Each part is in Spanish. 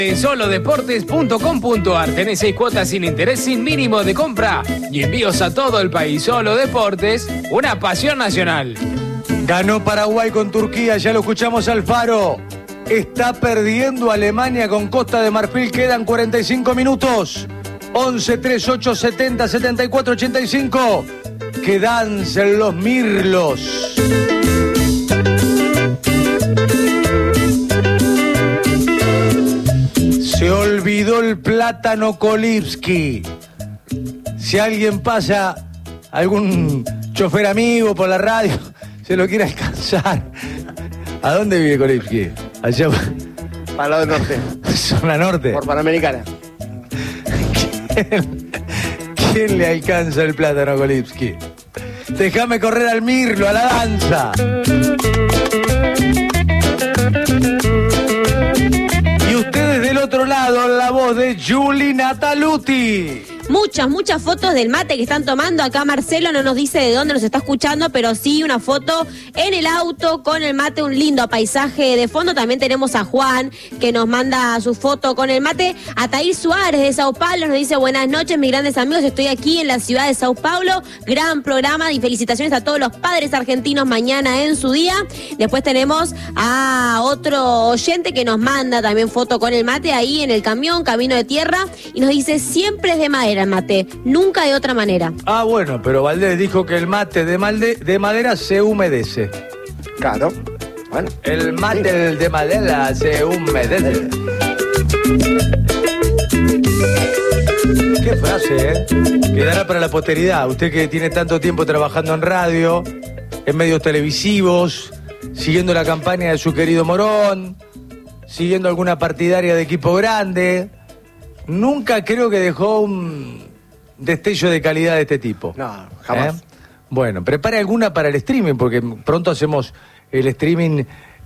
Solodeportes.com.ar. Tenés 6 cuotas sin interés, sin mínimo de compra y envíos a todo el país. Solo Deportes, una pasión nacional. Ganó Paraguay con Turquía, ya lo escuchamos al Faro. Está perdiendo Alemania con Costa de Marfil, quedan 45 minutos. 11 38 70 74 85. Que dancen los mirlos. Se olvidó el plátano Kolipsky. Si alguien pasa, algún chofer amigo por la radio, se lo quiere alcanzar. ¿A dónde vive Kolipsky? Allá. Para el lado norte. ¿Zona norte? Por Panamericana. ¿Quién le alcanza el plátano Kolipsky? Déjame correr al mirlo, a la danza. Y ustedes del otro lado, la voz de Juli Nataluti. Muchas fotos del mate que están tomando. Acá Marcelo no nos dice de dónde nos está escuchando, pero sí una foto en el auto con el mate, un lindo paisaje de fondo. También tenemos a Juan que nos manda su foto con el mate. Atair Suárez de Sao Paulo nos dice: buenas noches, mis grandes amigos, estoy aquí en la ciudad de Sao Paulo. Gran programa y felicitaciones a todos los padres argentinos mañana en su día. Después tenemos a otro oyente que nos manda también foto con el mate ahí en el camión, camino de tierra, y nos dice: siempre es de madera el mate, nunca de otra manera. Ah, bueno, pero Valdés dijo que el mate de madera se humedece. Claro. Bueno. El mate de madera se humedece. Qué frase, ¿eh? Quedará para la posteridad. Usted que tiene tanto tiempo trabajando en radio, en medios televisivos, siguiendo la campaña de su querido Morón, siguiendo alguna partidaria de equipo grande. Nunca creo que dejó un destello de calidad de este tipo. No, jamás. Bueno, prepare alguna para el streaming, porque pronto hacemos el streaming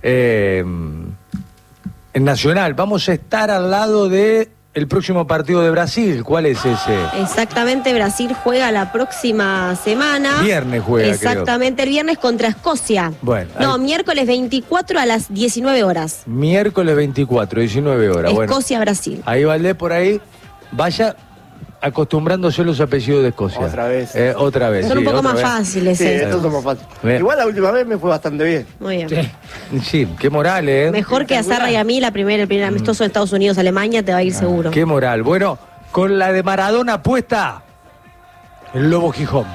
en nacional. Vamos a estar al lado de el próximo partido de Brasil. ¿Cuál es ese? Exactamente, Brasil juega la próxima semana. Viernes juega, exactamente, creo. El viernes contra Escocia. Bueno. No, miércoles 24 a las 19 horas. Miércoles 24, 19 horas. Escocia-Brasil. Bueno, ahí Valdés por ahí, vaya acostumbrándose a los apellidos de Escocia. Otra vez. Otra vez. Son un poco más fáciles. Sí, estos son más fáciles. Igual la última vez me fue bastante bien. Muy bien. Sí, qué moral, ¿eh? Mejor que a Sarra y a mí el primer amistoso de Estados Unidos-Alemania te va a ir seguro. Qué moral. Bueno, con la de Maradona puesta, el Lobo Gijón.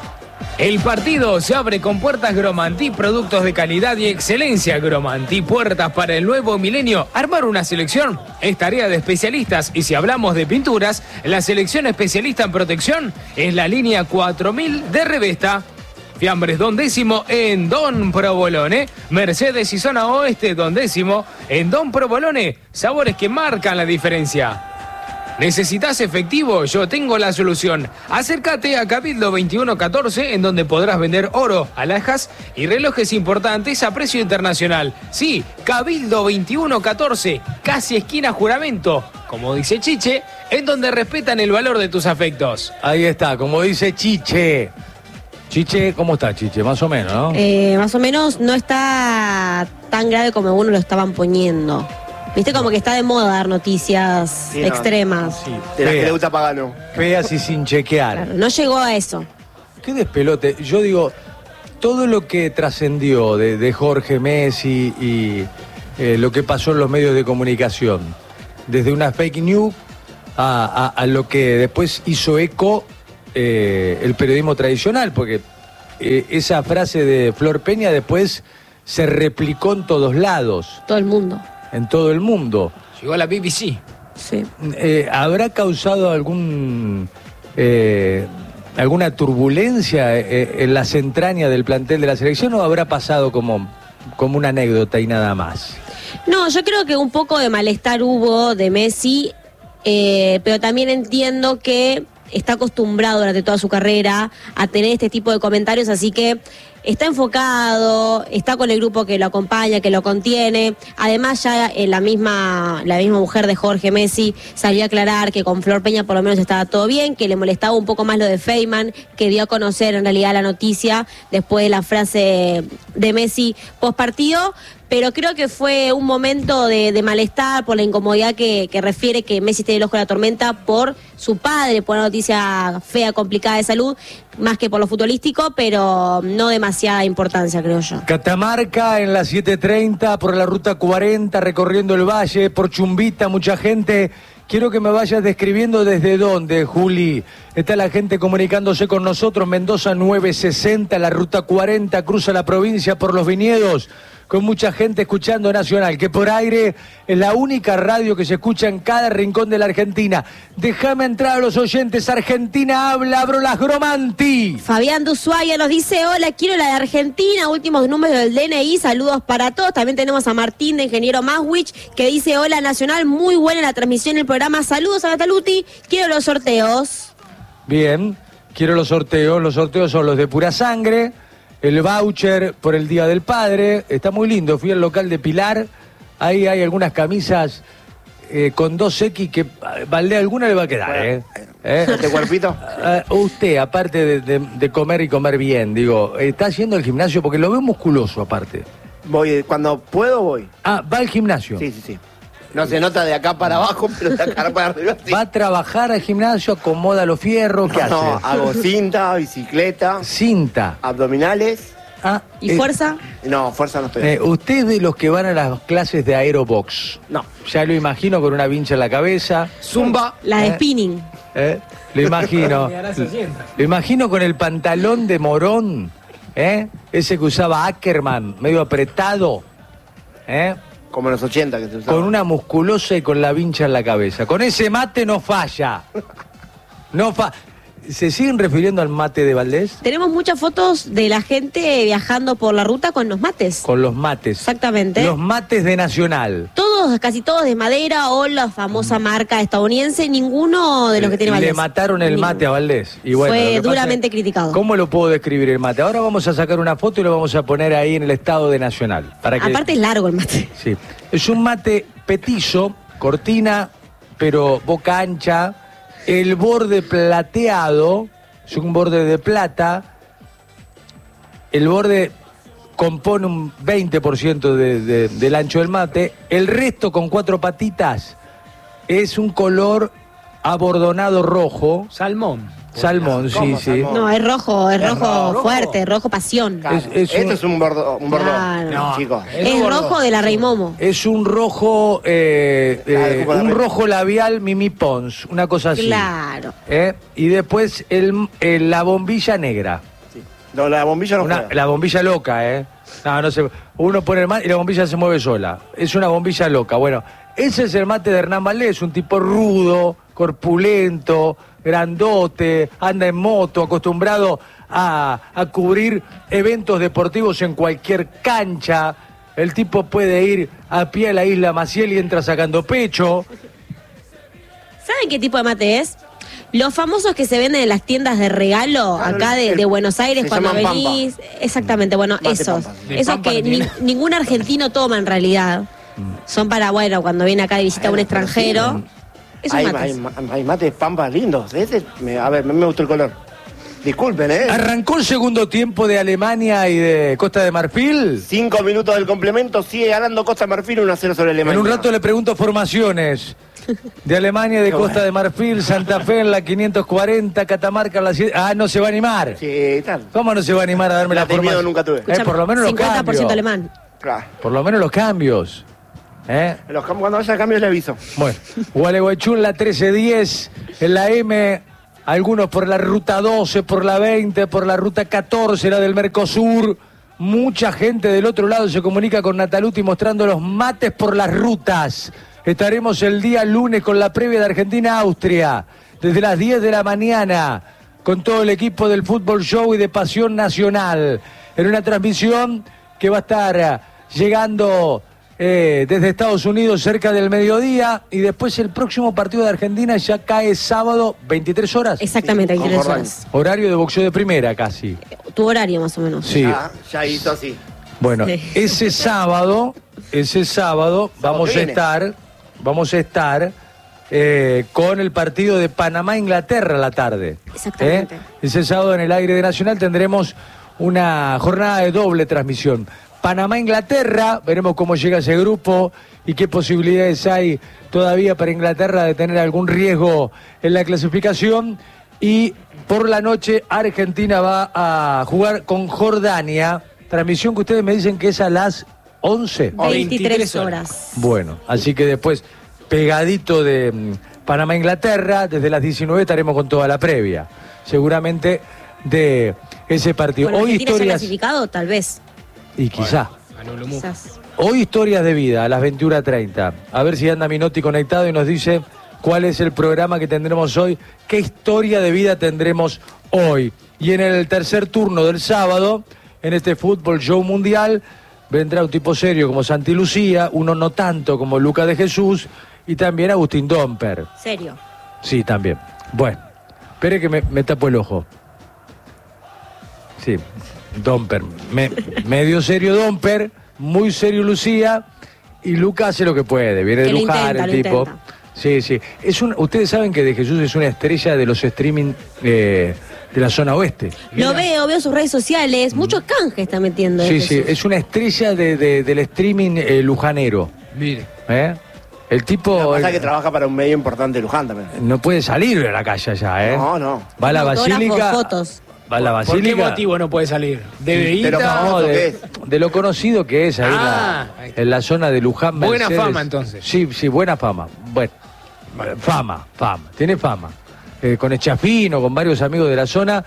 El partido se abre con puertas Gromantí, productos de calidad y excelencia. Gromantí, puertas para el nuevo milenio. Armar una selección es tarea de especialistas, y si hablamos de pinturas, la selección especialista en protección es la línea 4000 de Revesta. Fiambres Don Décimo en Don Provolone. Mercedes y zona oeste Don Décimo en Don Provolone. Sabores que marcan la diferencia. ¿Necesitas efectivo? Yo tengo la solución. Acércate a Cabildo 2114, en donde podrás vender oro, alhajas y relojes importantes a precio internacional. Sí, Cabildo 2114, casi esquina Juramento, como dice Chiche, en donde respetan el valor de tus afectos. Ahí está, como dice Chiche. Chiche, ¿cómo está Chiche? Más o menos, ¿no? Más o menos no está tan grave como algunos lo estaban poniendo. Viste, como que está de moda dar noticias extremas. Sí, de las que le gusta Pagano. Feas y sin chequear. Claro, no llegó a eso. Qué despelote. Yo digo, todo lo que trascendió de Jorge Messi y lo que pasó en los medios de comunicación, desde una fake news a lo que después hizo eco el periodismo tradicional, porque esa frase de Flor Peña después se replicó en todos lados. Todo el mundo. En todo el mundo. Llegó a la BBC. Sí. ¿Habrá causado alguna turbulencia en las entrañas del plantel de la selección, o habrá pasado como una anécdota y nada más? No, yo creo que un poco de malestar hubo de Messi, pero también entiendo que está acostumbrado durante toda su carrera a tener este tipo de comentarios, así que está enfocado, está con el grupo que lo acompaña, que lo contiene. Además, ya la misma mujer de Jorge Messi salió a aclarar que con Flor Peña por lo menos estaba todo bien, que le molestaba un poco más lo de Feynman, que dio a conocer en realidad la noticia después de la frase de Messi post partido. pero creo que fue un momento de malestar por la incomodidad que refiere que Messi esté en el ojo de la tormenta por su padre, por una noticia fea, complicada de salud, más que por lo futbolístico, pero no demasiada importancia, creo yo. Catamarca en las 7:30 por la ruta 40, recorriendo el valle, por Chumbita, mucha gente. Quiero que me vayas describiendo desde dónde, Juli. Está la gente comunicándose con nosotros. Mendoza 960, la ruta 40, cruza la provincia por los viñedos, con mucha gente escuchando Nacional, que por aire es la única radio que se escucha en cada rincón de la Argentina. Déjame entrar a los oyentes. Argentina habla, abro las Gromanti. Fabián de Ushuaia nos dice, hola, quiero la de Argentina, últimos números del DNI, saludos para todos. También tenemos a Martín de Ingeniero Maswich, que dice, hola Nacional, muy buena la transmisión del programa, saludos a Nataluti, quiero los sorteos. Bien, quiero los sorteos son los de pura sangre, el voucher por el Día del Padre, está muy lindo, fui al local de Pilar, ahí hay algunas camisas con 2X que Valdés alguna le va a quedar, ¿Este cuerpito? Usted, aparte de comer y comer bien, digo, ¿está haciendo el gimnasio? Porque lo veo musculoso aparte. Voy, cuando puedo voy. Ah, ¿va al gimnasio? Sí. No se nota de acá para abajo, pero de acá para arriba sí. ¿Va a trabajar al gimnasio, acomoda los fierros? ¿Qué hace? No, hago cinta, bicicleta, Cinta. abdominales. ¿Y fuerza? No, fuerza no estoy. ¿Usted es de los que van a las clases de aerobox? No. Ya lo imagino con una vincha en la cabeza. Zumba. La de spinning. Lo imagino. Lo imagino con el pantalón de morón, ese que usaba Ackerman, medio apretado, Como en los 80 que se usaba. con una musculosa y con la vincha en la cabeza. Con ese mate no falla. ¿Se siguen refiriendo al mate de Valdés? Tenemos muchas fotos de la gente viajando por la ruta con los mates. Con los mates. Exactamente. Los mates de Nacional. Todos, casi todos de madera o la famosa marca estadounidense, ninguno de los que tiene Valdés. Le mataron el mate a Valdés. Y bueno, fue lo que duramente pasa es, criticado. ¿cómo lo puedo describir el mate? Ahora vamos a sacar una foto y lo vamos a poner ahí en el estado de Nacional. Para que... Aparte es largo el mate. Sí. Es un mate petizo, cortina, pero boca ancha, el borde plateado, es un borde de plata, el borde compone un 20% del ancho del mate, el resto con 4 patitas es un color abordonado rojo. Salmón, sí. Salmón? No, es rojo fuerte, rojo pasión. Claro. Esto es un bordó, Claro. No, chicos. Es rojo de la Rey Momo. Es un rojo, un rojo labial Mimi Pons, una cosa así. Claro. Y después la bombilla negra. Sí. No, la bombilla no juega. La bombilla loca, No sé. Uno pone el mate y la bombilla se mueve sola. Es una bombilla loca. Bueno, ese es el mate de Hernán Valdés, un tipo rudo, corpulento, grandote, anda en moto, acostumbrado a cubrir eventos deportivos en cualquier cancha. El tipo puede ir a pie a la isla Maciel y entra sacando pecho. ¿Saben qué tipo de mate es? Los famosos que se venden en las tiendas de regalo acá de Buenos Aires se cuando llaman venís. Exactamente, bueno, Mate esos. Pampa. De Esos Pampa que no tiene. ningún argentino toma en realidad. Son para, bueno, cuando viene acá de visita a un extranjero. Esos mates. Hay mates pampas lindos. A ver, me gustó el color. Disculpen, Arrancó el segundo tiempo de Alemania y de Costa de Marfil. 5 minutos del complemento, sigue ganando Costa de Marfil 1-0 sobre Alemania. En un rato le pregunto formaciones de Alemania, de Costa de Marfil, Santa Fe en la 540, Catamarca en la 7. Ah, no se va a animar. Sí, tal. ¿Cómo no se va a animar a darme la La de miedo formación? nunca tuve. Por lo menos los 50% cambios. alemán. Claro. Por lo menos los cambios. Cuando vaya a cambio le aviso. Bueno, Gualeguaychú en la 1310, en la M, algunos por la ruta 12, por la 20, por la ruta 14, la del Mercosur. Mucha gente del otro lado se comunica con Nataluti mostrando los mates por las rutas. Estaremos el día lunes con la previa de Argentina-Austria, desde las 10 de la mañana, con todo el equipo del Fútbol Show y de Pasión Nacional, en una transmisión que va a estar llegando desde Estados Unidos cerca del mediodía, y después el próximo partido de Argentina ya cae sábado 23 horas. Exactamente, Sí, 23 con horas. Horario de boxeo de primera casi. Tu horario más o menos. Sí. Ya hizo así. Bueno, Sí. ese sábado vamos que a estar con el partido de Panamá-Inglaterra a la tarde. Exactamente. Ese sábado en el aire de Nacional tendremos una jornada de doble transmisión. Panamá-Inglaterra, veremos cómo llega ese grupo y qué posibilidades hay todavía para Inglaterra de tener algún riesgo en la clasificación. Y por la noche Argentina va a jugar con Jordania, transmisión que ustedes me dicen que es a las 11. 23 horas. Bueno, así que después, pegadito de Panamá-Inglaterra, desde las 19 estaremos con toda la previa, seguramente, de ese partido. Bueno, Hoy Argentina ya historias... clasificado, tal vez. Y quizá. Quizás. Hoy historias de vida a las 21:30. A ver si anda Minotti conectado y nos dice cuál es el programa que tendremos hoy, qué historia de vida tendremos hoy. Y en el tercer turno del sábado, en este Fútbol Show Mundial, vendrá un tipo serio como Santi Lucía, uno no tanto como Lucas de Jesús y también Agustín Domper. ¿Serio? Sí, también. Bueno, espere que me tapo el ojo. Sí, Domper. Medio serio Domper, muy serio Lucía, y Lucas hace lo que puede, viene de Luján el tipo. Intenta. Sí, sí. Ustedes saben que De Jesús es una estrella de los streaming de la zona oeste. Lo veo sus redes sociales, muchos canjes está metiendo. Sí, Jesús. sí, es una estrella del streaming lujanero. Mire. El tipo Lo que pasa es que trabaja para un medio importante de Luján también. no puede salir de la calle allá, ¿eh? No. Va a la Autógrafos, basílica. fotos. Va a la ¿Por qué basílica. motivo no puede salir? ¿De Pero Veguita? famoso No, que es. de lo conocido que es ahí Ahí está. en la zona de Luján. Buena Mercedes. fama, entonces. Sí, sí, buena fama. Bueno, fama. Tiene fama. Con Echafino, con varios amigos de la zona.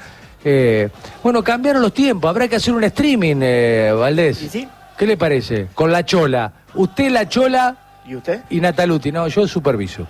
Bueno, cambiaron los tiempos. Habrá que hacer un streaming, Valdés. ¿Y sí? ¿Qué le parece? Con la Chola. Usted, la Chola ¿Y usted? y Nataluti. No, yo superviso.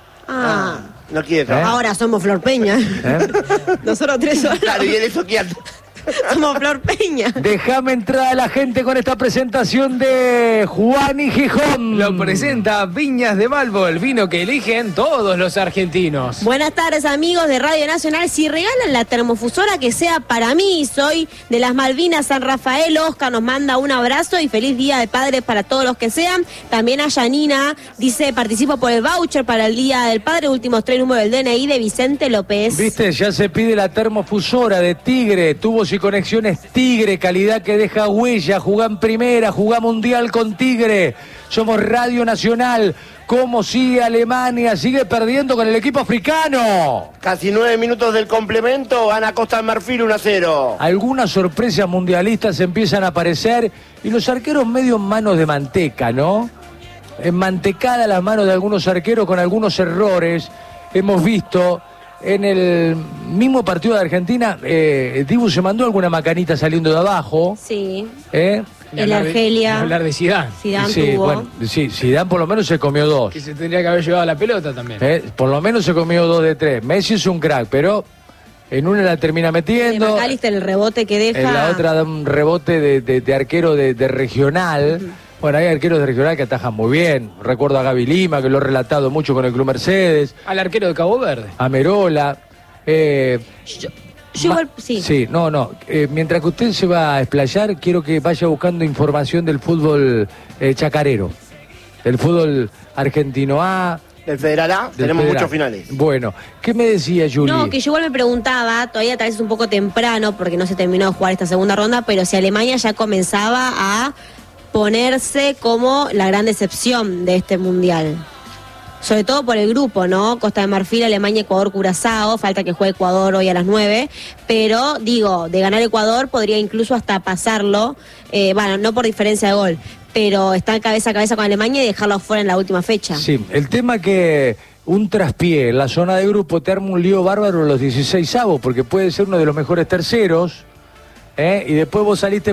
No quiere trabajar. Ahora somos Flor Peña. Nosotros tres solos. Claro, y él eso que Somos Flor Peña. Déjame entrar a la gente con esta presentación de Juan y Gijón. Lo presenta Viñas de Malvo, el vino que eligen todos los argentinos. Buenas tardes, amigos de Radio Nacional. Si regalan la termofusora, que sea para mí. Soy de las Malvinas, San Rafael. Oscar nos manda un abrazo y feliz Día de Padre para todos los que sean. También a Yanina, dice, participo por el voucher para el Día del Padre, últimos 3 números del DNI de Vicente López. Viste, ya se pide la termofusora de Tigre, tubos y conexiones Tigre, calidad que deja huella. Jugá en primera, jugá mundial con Tigre. Somos Radio Nacional. ¿Cómo sigue Alemania? Sigue perdiendo con el equipo africano. Casi 9 minutos del complemento, gana Costa de Marfil 1-0. Algunas sorpresas mundialistas empiezan a aparecer y los arqueros medio en manos de manteca, ¿no? Enmantecada las manos de algunos arqueros con algunos errores. Hemos visto en el mismo partido de Argentina, Dibu se mandó alguna macanita saliendo de abajo. Sí. Ni El hablar de- Argelia. ni hablar de Zidane, Zidane Sí, tuvo. bueno, sí, Zidane por lo menos se comió 2. que se tendría que haber llevado la pelota también. Por lo menos se comió 2 de 3. Messi es un crack, pero en una la termina De metiendo. McAllister, el rebote que deja. En la otra da un rebote de arquero de regional. Bueno, hay arqueros de regional que atajan muy bien. Recuerdo a Gaby Lima, que lo he relatado mucho con el Club Mercedes. Al arquero de Cabo Verde. A Merola. Yo igual, sí. Sí, no. Mientras que usted se va a explayar, quiero que vaya buscando información del fútbol chacarero. Del fútbol argentino A. Del Federal A, del tenemos Federal. muchos finales. Bueno, ¿qué me decía Juli? No, que yo igual me preguntaba, todavía tal vez es un poco temprano porque no se terminó de jugar esta segunda ronda, pero si Alemania ya comenzaba a ponerse como la gran decepción de este mundial. Sobre todo por el grupo, ¿no? Costa de Marfil, Alemania, Ecuador, Curazao. Falta que juegue Ecuador hoy a las 9. Pero, digo, de ganar Ecuador podría incluso hasta pasarlo. Bueno, no por diferencia de gol. Pero estar cabeza a cabeza con Alemania y dejarlo fuera en la última fecha. Sí, el tema que un traspié en la zona de grupo te arma un lío bárbaro en los 16avos, porque puede ser uno de los mejores terceros, y después vos saliste